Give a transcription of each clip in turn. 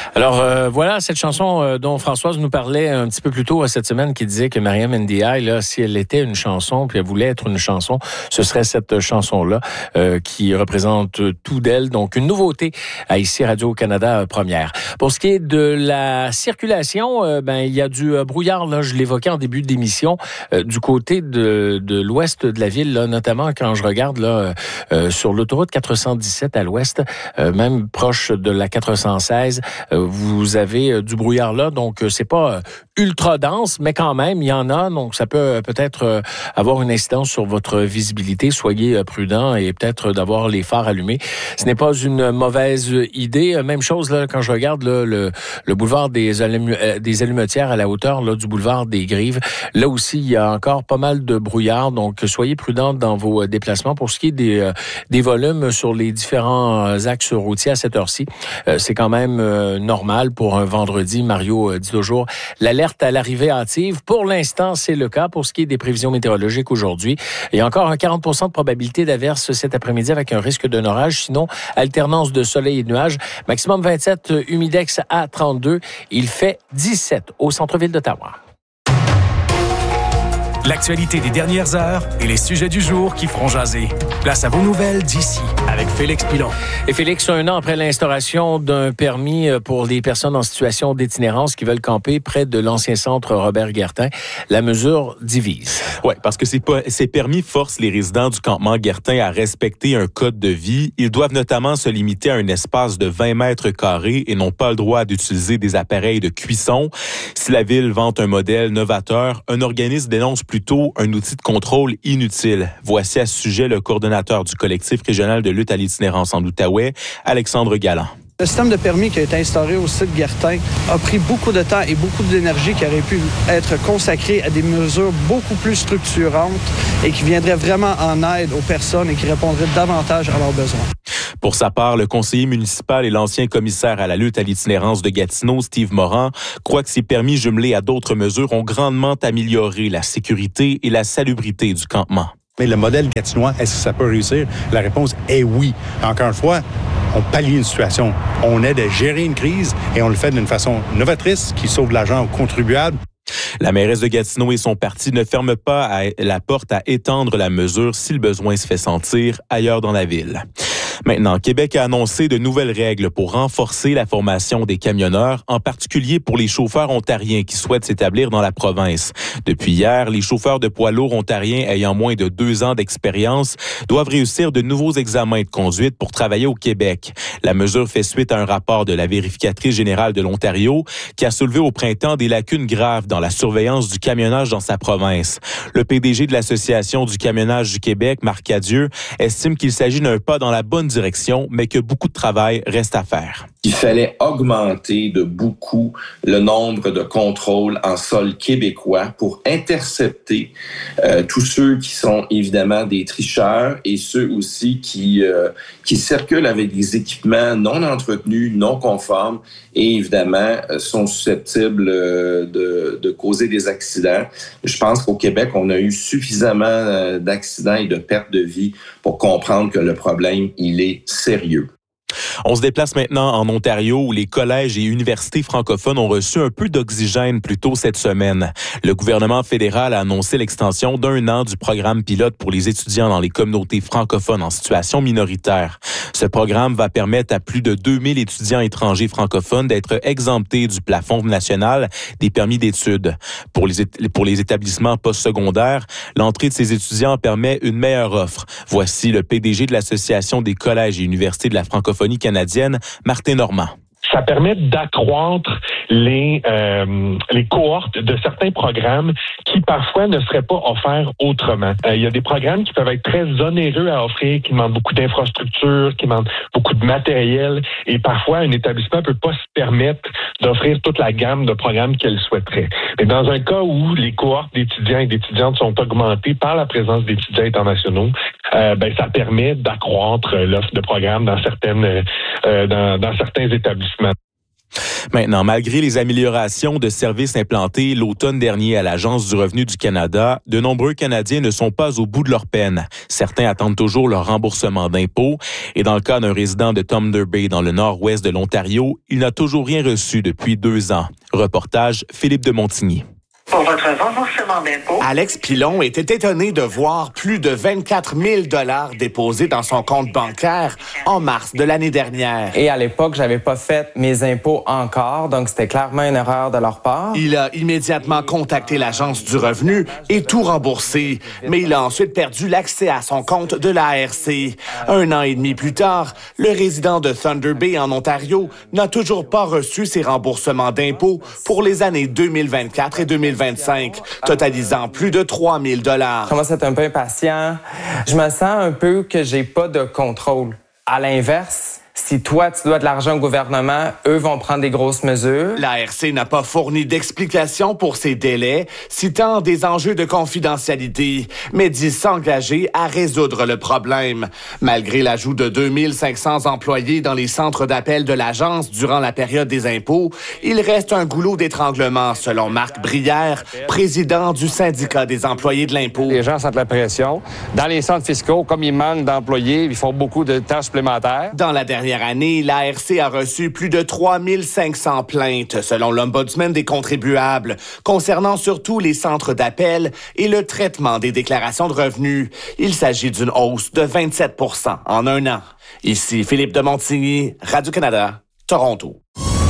Alors, voilà cette chanson dont Françoise nous parlait un petit peu plus tôt cette semaine, qui disait que Mariam Ndiaye, là, si elle était une chanson, puis elle voulait être une chanson, ce serait cette chanson-là qui représente tout d'elle. Donc, une nouveauté à ici Radio-Canada première. Pour ce qui est de la circulation, il y a du brouillard, là, je l'évoquais en début d'émission, du côté de l'ouest de la ville, là, notamment quand je regarde là sur l'autoroute 417 à l'ouest, même proche de la 416, vous avez du brouillard là, donc c'est pas ultra dense, mais quand même, il y en a, donc ça peut peut-être avoir une incidence sur votre visibilité. Soyez prudents et peut-être d'avoir les phares allumés. Ce n'est pas une mauvaise idée. Même chose là, quand je regarde là, le boulevard des Allumetières à la hauteur là, du boulevard des Grives. Là aussi, il y a encore pas mal de brouillard, donc soyez prudents dans vos déplacements. Pour ce qui est des volumes sur les différents axes routiers à cette heure-ci, c'est quand même normal pour un vendredi. Mario dit toujours l'alerte à l'arrivée hâtive. Pour l'instant, c'est le cas. Pour ce qui est des prévisions météorologiques aujourd'hui, il y a encore un 40% de probabilité d'averse cet après-midi avec un risque d'un orage. Sinon, alternance de soleil et de nuages. Maximum 27, humidex à 32. Il fait 17 au centre-ville d'Ottawa. L'actualité des dernières heures et les sujets du jour qui feront jaser. Place à vos nouvelles d'ici avec Félix Pilon. Et Félix, un an après l'instauration d'un permis pour les personnes en situation d'itinérance qui veulent camper près de l'ancien centre Robert-Guertin, la mesure divise. Oui, parce que ces permis forcent les résidents du campement Guertin à respecter un code de vie. Ils doivent notamment se limiter à un espace de 20 mètres carrés et n'ont pas le droit d'utiliser des appareils de cuisson. Si la ville vante un modèle novateur, un organisme dénonce plutôt un outil de contrôle inutile. Voici à ce sujet le coordonnateur du collectif régional de lutte à l'itinérance en Outaouais, Alexandre Galland. Le système de permis qui a été instauré au site Guertin a pris beaucoup de temps et beaucoup d'énergie qui aurait pu être consacrée à des mesures beaucoup plus structurantes et qui viendraient vraiment en aide aux personnes et qui répondraient davantage à leurs besoins. Pour sa part, le conseiller municipal et l'ancien commissaire à la lutte à l'itinérance de Gatineau, Steve Morin, croit que ces permis jumelés à d'autres mesures ont grandement amélioré la sécurité et la salubrité du campement. Mais le modèle gatinois, est-ce que ça peut réussir? La réponse est oui. Encore une fois, on pallie une situation. On aide à gérer une crise et on le fait d'une façon novatrice qui sauve l'argent aux contribuables. La mairesse de Gatineau et son parti ne ferment pas la porte à étendre la mesure si le besoin se fait sentir ailleurs dans la ville. Maintenant, Québec a annoncé de nouvelles règles pour renforcer la formation des camionneurs, en particulier pour les chauffeurs ontariens qui souhaitent s'établir dans la province. Depuis hier, les chauffeurs de poids lourds ontariens ayant moins de 2 ans d'expérience doivent réussir de nouveaux examens de conduite pour travailler au Québec. La mesure fait suite à un rapport de la vérificatrice générale de l'Ontario qui a soulevé au printemps des lacunes graves dans la surveillance du camionnage dans sa province. Le PDG de l'Association du camionnage du Québec, Marc Cadieux, estime qu'il s'agit d'un pas dans la bonne direction, mais que beaucoup de travail reste à faire. Il fallait augmenter de beaucoup le nombre de contrôles en sol québécois pour intercepter tous ceux qui sont évidemment des tricheurs et ceux aussi qui circulent avec des équipements non entretenus, non conformes et évidemment sont susceptibles de causer des accidents. Je pense qu'au Québec, on a eu suffisamment d'accidents et de pertes de vie pour comprendre que le problème, il est sérieux. On se déplace maintenant en Ontario où les collèges et universités francophones ont reçu un peu d'oxygène plus tôt cette semaine. Le gouvernement fédéral a annoncé l'extension d'1 an du programme pilote pour les étudiants dans les communautés francophones en situation minoritaire. Ce programme va permettre à plus de 2000 étudiants étrangers francophones d'être exemptés du plafond national des permis d'études. Pour les établissements postsecondaires, l'entrée de ces étudiants permet une meilleure offre. Voici le PDG de l'Association des collèges et universités de la francophonie canadienne, Martin Normand. Ça permet d'accroître les cohortes de certains programmes qui parfois ne seraient pas offerts autrement. Il y a des programmes qui peuvent être très onéreux à offrir, qui demandent beaucoup d'infrastructures, qui demandent beaucoup de matériel et parfois un établissement peut pas se permettre d'offrir toute la gamme de programmes qu'elle souhaiterait. Mais dans un cas où les cohortes d'étudiants et d'étudiantes sont augmentées par la présence d'étudiants internationaux, ça permet d'accroître l'offre de programmes dans certains établissements. Maintenant, malgré les améliorations de services implantés l'automne dernier à l'Agence du revenu du Canada, de nombreux Canadiens ne sont pas au bout de leur peine. Certains attendent toujours leur remboursement d'impôts. Et dans le cas d'un résident de Thunder Bay, dans le nord-ouest de l'Ontario, il n'a toujours rien reçu depuis 2 ans. Reportage, Philippe de Montigny. Pour votre remboursement d'impôts. Alex Pilon était étonné de voir plus de 24 000 $ déposés dans son compte bancaire en mars de l'année dernière. Et à l'époque, j'avais pas fait mes impôts encore, donc c'était clairement une erreur de leur part. Il a immédiatement contacté l'Agence du revenu et tout remboursé, mais il a ensuite perdu l'accès à son compte de l'ARC. 1 an et demi plus tard, le résident de Thunder Bay en Ontario n'a toujours pas reçu ses remboursements d'impôts pour les années 2024 et 2025, totalisant plus de 3 000 $. Je commence à être un peu impatient. Je me sens un peu que j'ai pas de contrôle. À l'inverse, si toi, tu dois de l'argent au gouvernement, eux vont prendre des grosses mesures. L'ARC n'a pas fourni d'explication pour ces délais, citant des enjeux de confidentialité, mais dit s'engager à résoudre le problème. Malgré l'ajout de 2500 employés dans les centres d'appel de l'agence durant la période des impôts, il reste un goulot d'étranglement, selon Marc Brière, président du syndicat des employés de l'impôt. Les gens sentent la pression. Dans les centres fiscaux, comme il manque d'employés, ils font beaucoup de tâches supplémentaires. Dans la dernière année, l'ARC a reçu plus de 3500 plaintes, selon l'Ombudsman des contribuables, concernant surtout les centres d'appel et le traitement des déclarations de revenus. Il s'agit d'une hausse de 27 % en 1 an. Ici Philippe de Montigny, Radio-Canada, Toronto.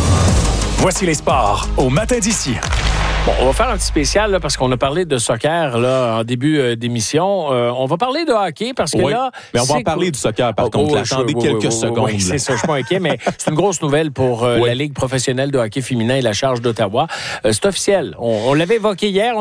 Voici les sports au matin d'ici. Bon, on va faire un petit spécial là, parce qu'on a parlé de soccer là, en début d'émission. On va parler de hockey parce que là... Mais on va en parler du soccer, par contre. Attendez quelques secondes. Oui, c'est ça, je suis pas inquiet, mais c'est une grosse nouvelle pour la Ligue professionnelle de hockey féminin et la Charge d'Ottawa. C'est officiel. On l'avait évoqué hier.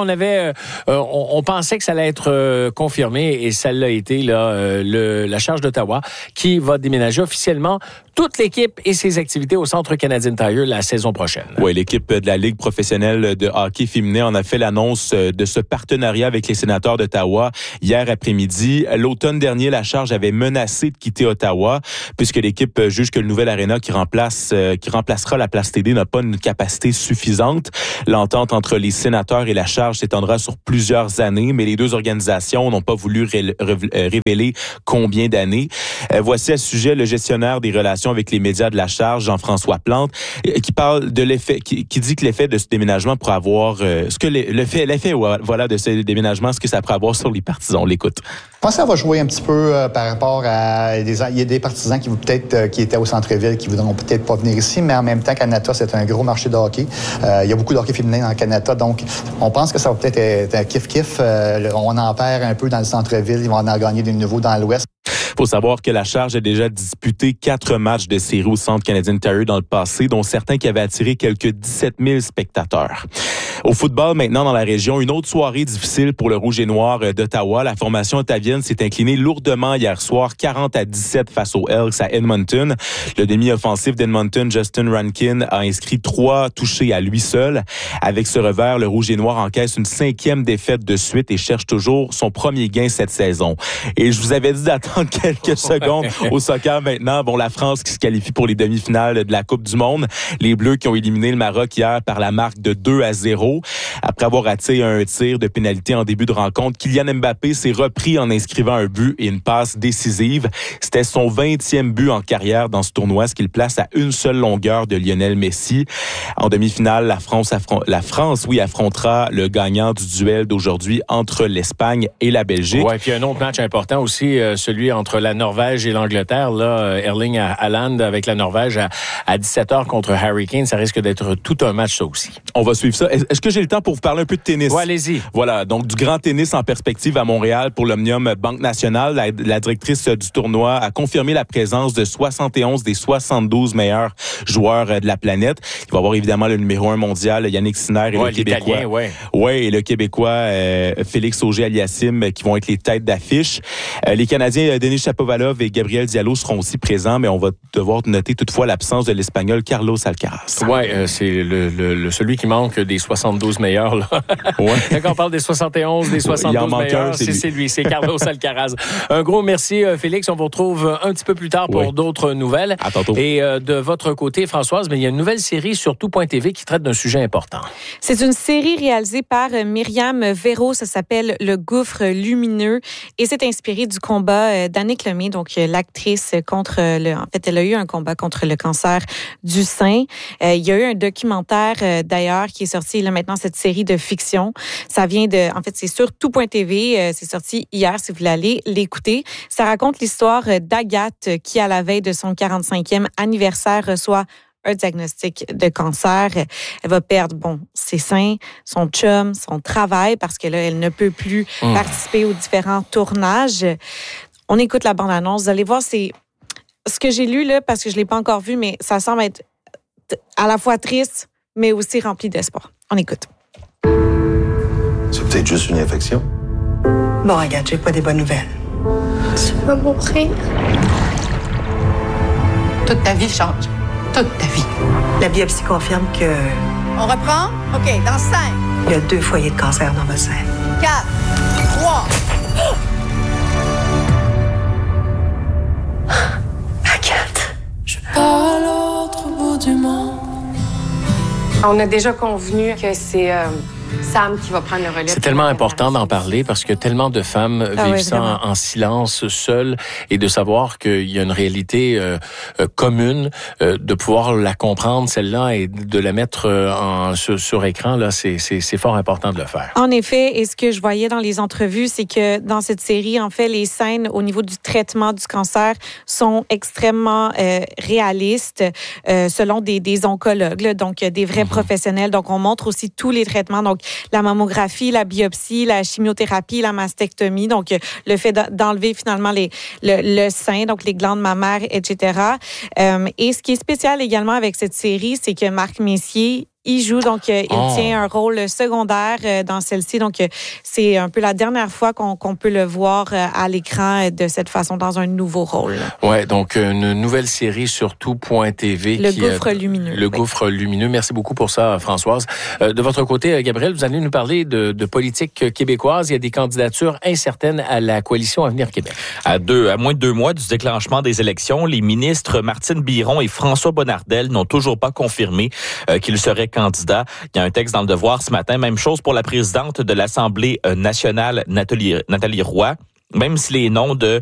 On pensait que ça allait être confirmé et ça l'a été, là, la Charge d'Ottawa qui va déménager officiellement toute l'équipe et ses activités au Centre Canadian Tire la saison prochaine. Oui, l'équipe de la Ligue professionnelle de hockey féminin en a fait l'annonce de ce partenariat avec les sénateurs d'Ottawa hier après-midi. L'automne dernier, la Charge avait menacé de quitter Ottawa puisque l'équipe juge que le nouvel aréna qui remplacera la Place TD n'a pas une capacité suffisante. L'entente entre les sénateurs et la Charge s'étendra sur plusieurs années, mais les deux organisations n'ont pas voulu révéler combien d'années. Voici à ce sujet le gestionnaire des relations avec les médias de la Charge, Jean-François Plante, qui parle de l'effet, qui dit que l'effet de ce déménagement pourrait avoir l'effet de ce déménagement, ce que ça pourrait avoir sur les partisans. On l'écoute. Je pense que ça va jouer un petit peu par rapport à... Il y a des partisans qui étaient au centre-ville qui voudront peut-être pas venir ici, mais en même temps, Canada, c'est un gros marché de hockey. Il y a beaucoup de hockey féminin dans le Canada, donc on pense que ça va peut-être être un kiff-kiff. On en perd un peu dans le centre-ville, ils vont en gagner des nouveaux dans l'ouest. Il faut savoir que la Charge a déjà disputé 4 matchs de série au Centre Canadian Tire dans le passé, dont certains qui avaient attiré quelques 17 000 spectateurs. Au football, maintenant, dans la région, une autre soirée difficile pour le Rouge et Noir d'Ottawa. La formation ottavienne s'est inclinée lourdement hier soir, 40-17 face aux Elks à Edmonton. Le demi-offensif d'Edmonton, Justin Rankin, a inscrit 3 touchés à lui seul. Avec ce revers, le Rouge et Noir encaisse une 5e défaite de suite et cherche toujours son premier gain cette saison. Et je vous avais dit d'attendre quelques secondes au soccer maintenant. Bon, la France qui se qualifie pour les demi-finales de la Coupe du Monde. Les Bleus qui ont éliminé le Maroc hier par la marque de 2-0. Après avoir raté un tir de pénalité en début de rencontre, Kylian Mbappé s'est repris en inscrivant un but et une passe décisive. C'était son 20e but en carrière dans ce tournoi, ce qui le place à une seule longueur de Lionel Messi. En demi-finale, la France affrontera le gagnant du duel d'aujourd'hui entre l'Espagne et la Belgique. Ouais, puis un autre match important aussi, celui entre la Norvège et l'Angleterre. Là, Erling Haaland avec la Norvège à 17h contre Harry Kane. Ça risque d'être tout un match, ça aussi. On va suivre ça. Est-ce que j'ai le temps pour vous parler un peu de tennis? Oui, allez-y. Voilà, donc du grand tennis en perspective à Montréal pour l'Omnium Banque Nationale. La directrice du tournoi a confirmé la présence de 71 des 72 meilleurs joueurs de la planète. Il va y avoir évidemment le numéro 1 mondial, Yannick Sinner, et le Québécois. Et le Québécois Félix Auger-Aliassime qui vont être les têtes d'affiche. Les Canadiens Denis Shapovalov et Gabriel Diallo seront aussi présents, mais on va devoir noter toutefois l'absence de l'Espagnol Carlos Alcaraz. Ouais, c'est celui qui manque des 72 meilleurs, là. Ouais. Quand on parle des 71, des 72 meilleurs, c'est lui, c'est Carlos Alcaraz. Un gros merci, Félix. On vous retrouve un petit peu plus tard pour d'autres nouvelles. À tantôt. Et de votre côté, Françoise, il y a une nouvelle série sur tout.tv qui traite d'un sujet important. C'est une série réalisée par Myriam Véro. Ça s'appelle Le Gouffre lumineux et c'est inspiré du combat d'Annick Lemay, donc l'actrice contre en fait, elle a eu un combat contre le cancer du sein. Il y a eu un documentaire d'ailleurs qui est sorti là maintenant, cette série de fiction. Ça vient en fait, c'est sur tout.tv. C'est sorti hier si vous voulez aller l'écouter. Ça raconte l'histoire d'Agathe qui, à la veille de son 45e anniversaire, reçoit un diagnostic de cancer. Elle va perdre, ses seins, son chum, son travail, parce que là, elle ne peut plus participer aux différents tournages. On écoute la bande-annonce. Vous allez voir, c'est ce que j'ai lu, là, parce que je ne l'ai pas encore vu, mais ça semble être à la fois triste, mais aussi rempli d'espoir. On écoute. C'est peut-être juste une infection. Bon, regarde, j'ai pas des bonnes nouvelles. Tu vas mourir. Toute ta vie change. Toute ta vie. La biopsie confirme que... On reprend? OK, dans 5. Il y a 2 foyers de cancer dans votre sein. 4, 3. Agathe. Je pars à l'autre bout du monde. On a déjà convenu que c'est Sam qui va prendre le relais. C'est tellement important d'en parler parce que tellement de femmes vivent ça en silence, seules, et de savoir qu'il y a une réalité commune, de pouvoir la comprendre, celle-là, et de la mettre sur écran, là, c'est fort important de le faire. En effet, et ce que je voyais dans les entrevues, c'est que dans cette série, en fait, les scènes au niveau du traitement du cancer sont extrêmement réalistes, selon des oncologues, là, donc des vrais professionnels. Donc, on montre aussi tous les traitements, donc la mammographie, la biopsie, la chimiothérapie, la mastectomie, donc le fait d'enlever finalement le sein, donc les glandes mammaires, etc. Et ce qui est spécial également avec cette série, c'est que Marc Messier, il joue, donc il tient un rôle secondaire dans celle-ci. Donc, c'est un peu la dernière fois qu'on peut le voir à l'écran de cette façon, dans un nouveau rôle. Oui, donc une nouvelle série sur tout.tv. Le Gouffre lumineux. Le Gouffre lumineux. Merci beaucoup pour ça, Françoise. De votre côté, Gabriel, vous allez nous parler de politique québécoise. Il y a des candidatures incertaines à la coalition Avenir Québec. À moins de 2 mois du déclenchement des élections, les ministres Martine Biron et François Bonnardel n'ont toujours pas confirmé qu'ils seraient candidats. Il y a un texte dans Le Devoir ce matin. Même chose pour la présidente de l'Assemblée nationale, Nathalie Roy. Même si les noms de